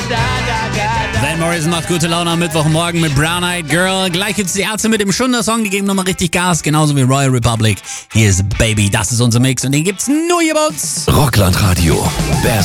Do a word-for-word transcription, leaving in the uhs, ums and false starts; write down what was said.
Van Morrison macht gute Laune am Mittwochmorgen mit Brown Eyed Girl. Gleich jetzt die Ärzte mit dem Schunder-Song, die geben nochmal richtig Gas, genauso wie Royal Republic. Hier ist Baby, das ist unser Mix und den gibt's nur hier bei uns. Rockland Radio. Best